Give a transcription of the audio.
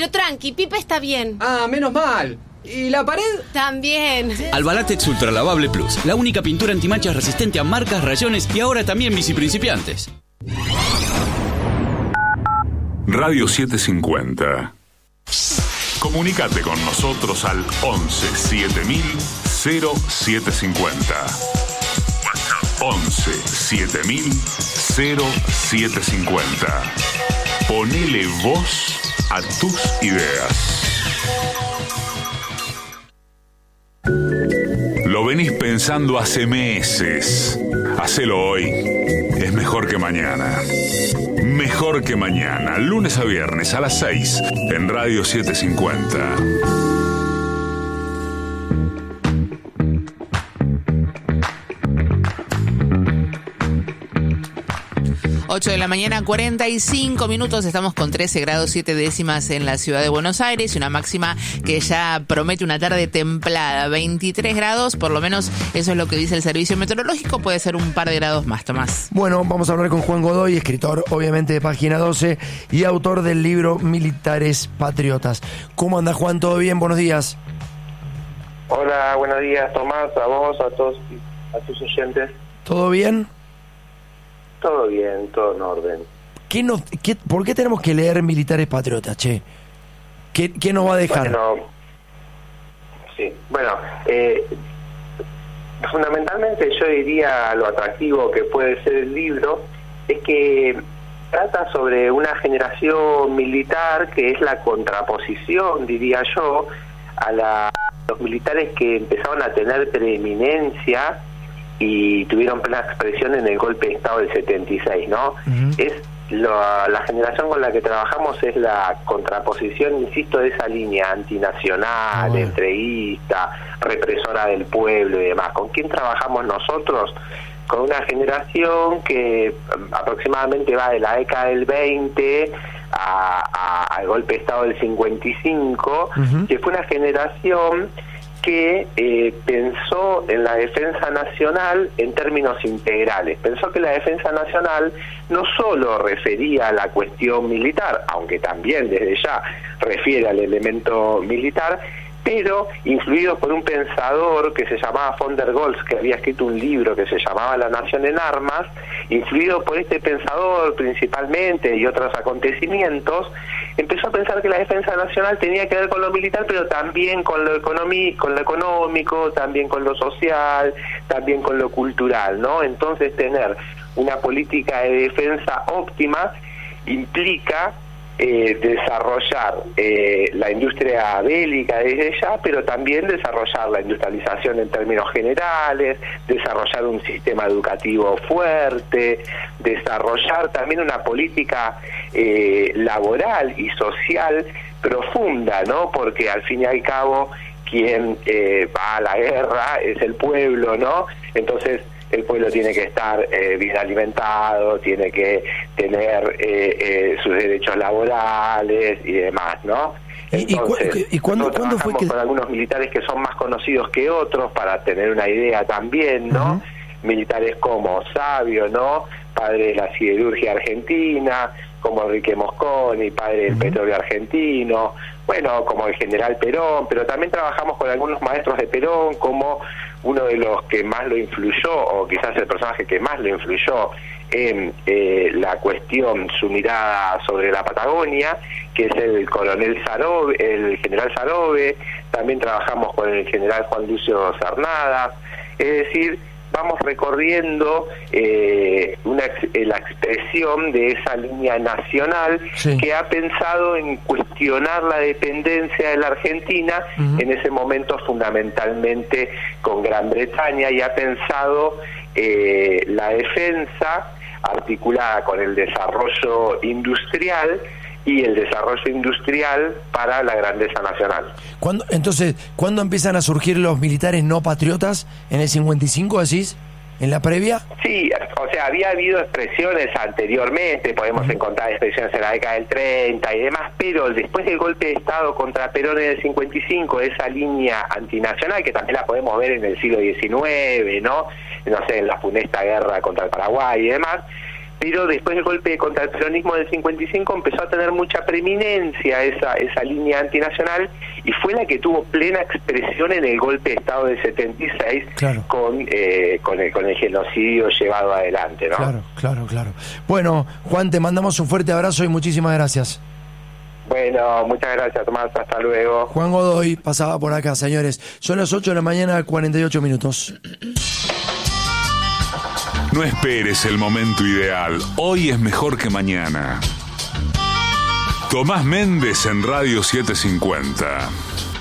Pero tranqui, Pipe está bien. Ah, menos mal. ¿Y la pared? También. Albalatex Ultra Lavable Plus, la única pintura antimanchas resistente a marcas, rayones y ahora también biciprincipiantes. Radio 750. Comunicate con nosotros al 11 7000 0750. 11 7000 0750. Ponele voz a tus ideas. Lo venís pensando hace meses. Hacelo hoy. Es mejor que mañana. Mejor que mañana. Lunes a viernes a las 6 en Radio 750. 8 de la mañana, 45 minutos. Estamos con 13 grados 7 décimas en la ciudad de Buenos Aires y una máxima que ya promete una tarde templada. 23 grados, por lo menos eso es lo que dice el servicio meteorológico. Puede ser un par de grados más, Tomás. Bueno, vamos a hablar con Juan Godoy, escritor obviamente de Página 12 y autor del libro Militares Patriotas. ¿Cómo anda, Juan? ¿Todo bien? Buenos días. Hola, buenos días, Tomás, a vos, a todos, a tus oyentes. ¿Todo bien? Todo bien, todo en orden. ¿Por qué tenemos que leer Militares Patriotas, che? ¿Qué nos va a dejar? Fundamentalmente yo diría lo atractivo que puede ser el libro es que trata sobre una generación militar que es la contraposición, diría yo, a los militares que empezaron a tener preeminencia y tuvieron plena expresión en el golpe de Estado del 76, ¿no? Uh-huh. La generación con la que trabajamos es la contraposición, insisto, de esa línea antinacional, entreguista, represora del pueblo y demás. ¿Con quién trabajamos nosotros? Con una generación que aproximadamente va de la década del 20 al golpe de Estado del 55, uh-huh. que fue una generación que pensó en la defensa nacional en términos integrales. Pensó que la defensa nacional no solo refería a la cuestión militar, aunque también desde ya refiere al elemento militar, pero influido por un pensador que se llamaba von der Goltz, que había escrito un libro que se llamaba La Nación en Armas, influido por este pensador principalmente y otros acontecimientos, empezó a pensar que la defensa nacional tenía que ver con lo militar, pero también con lo económico, también con lo social, también con lo cultural, ¿no? Entonces tener una política de defensa óptima implica desarrollar la industria bélica desde ya, pero también desarrollar la industrialización en términos generales, desarrollar un sistema educativo fuerte, desarrollar también una política laboral y social profunda, ¿no? Porque al fin y al cabo quien va a la guerra es el pueblo, ¿no? Entonces el pueblo tiene que estar bien alimentado, tiene que tener sus derechos laborales y demás, ¿no? Entonces, ¿Y cuándo fue que...? Con algunos militares que son más conocidos que otros, para tener una idea también, ¿no? Uh-huh. Militares como Sabio, ¿no? Padre de la siderurgia argentina, como Enrique Mosconi, padre del petróleo argentino, bueno, como el general Perón, pero también trabajamos con algunos maestros de Perón, como uno de los que más lo influyó, o quizás el personaje que más lo influyó en la cuestión, su mirada sobre la Patagonia, que es el coronel Sarobe, el general Sarobe. También trabajamos con el general Juan Lucio Cernada, es decir, vamos recorriendo la expresión de esa línea nacional, sí, que ha pensado en cuestionar la dependencia de la Argentina, uh-huh, en ese momento fundamentalmente con Gran Bretaña, y ha pensado la defensa articulada con el desarrollo industrial y el desarrollo industrial para la grandeza nacional. ¿Cuándo empiezan a surgir los militares no patriotas? ¿En el 55 decís? ¿En la previa? Sí, o sea, había habido expresiones anteriormente, podemos encontrar expresiones en la década del 30 y demás, pero después del golpe de Estado contra Perón en el 55, esa línea antinacional, que también la podemos ver en el siglo XIX, ¿no? No sé, en la funesta guerra contra el Paraguay y demás, pero después del golpe contra el peronismo del 55 empezó a tener mucha preeminencia esa línea antinacional, y fue la que tuvo plena expresión en el golpe de Estado del 76, claro, con el genocidio llevado adelante, ¿no? Claro. Bueno, Juan, te mandamos un fuerte abrazo y muchísimas gracias. Bueno, muchas gracias, Tomás, hasta luego. Juan Godoy pasaba por acá, señores. Son las 8 de la mañana, 48 minutos. No esperes el momento ideal. Hoy es mejor que mañana. Tomás Méndez en Radio 750.